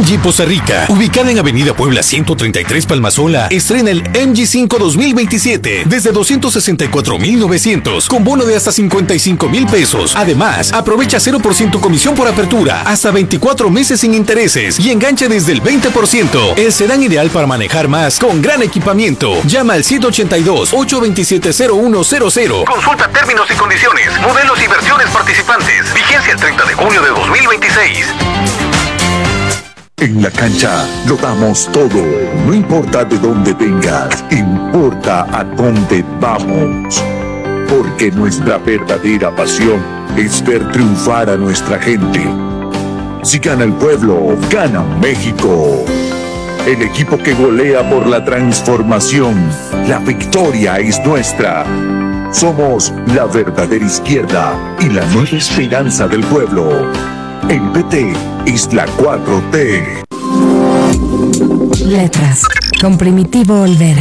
MG Poza Rica, ubicada en Avenida Puebla 133 Palmasola, estrena el MG5 2027 desde 264,900 con bono de hasta 55,000 pesos. Además, aprovecha 0% comisión por apertura, hasta 24 meses sin intereses y enganche desde el 20%. El sedán ideal para manejar más con gran equipamiento. Llama al 182-827-0100. Consulta términos y condiciones, modelos y versiones participantes. Vigencia el 30 de junio de 2026. En la cancha lo damos todo. No importa de dónde vengas, importa a dónde vamos. Porque nuestra verdadera pasión es ver triunfar a nuestra gente. Si gana el pueblo, gana México. El equipo que golea por la transformación. La victoria es nuestra. Somos la verdadera izquierda y la nueva esperanza del pueblo. El PT es la 4T. Letras, con Primitivo Olvera.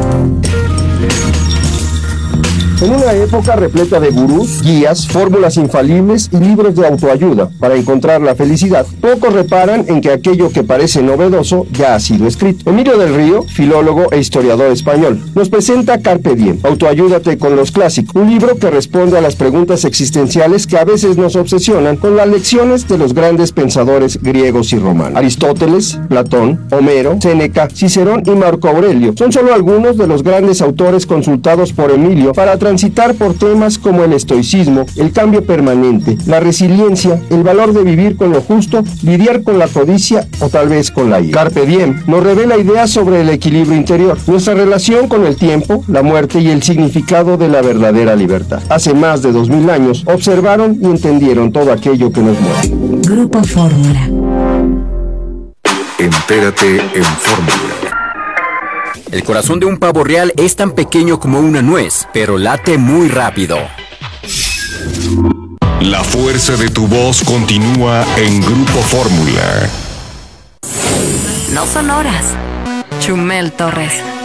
En una época repleta de gurús, guías, fórmulas infalibles y libros de autoayuda para encontrar la felicidad, pocos reparan en que aquello que parece novedoso ya ha sido escrito. Emilio del Río, filólogo e historiador español, nos presenta Carpe Diem, Autoayúdate con los clásicos, un libro que responde a las preguntas existenciales que a veces nos obsesionan con las lecciones de los grandes pensadores griegos y romanos. Aristóteles, Platón, Homero, Séneca, Cicerón y Marco Aurelio son solo algunos de los grandes autores consultados por Emilio para transitar por temas como el estoicismo, el cambio permanente, la resiliencia, el valor de vivir con lo justo, lidiar con la codicia o tal vez con la ira. Carpe Diem nos revela ideas sobre el equilibrio interior, nuestra relación con el tiempo, la muerte y el significado de la verdadera libertad. Hace más de 2000 años observaron y entendieron todo aquello que nos mueve. Grupo Fórmula. Entérate en Fórmula. El corazón de un pavo real es tan pequeño como una nuez, pero late muy rápido. La fuerza de tu voz continúa en Grupo Fórmula. No son horas. Chumel Torres.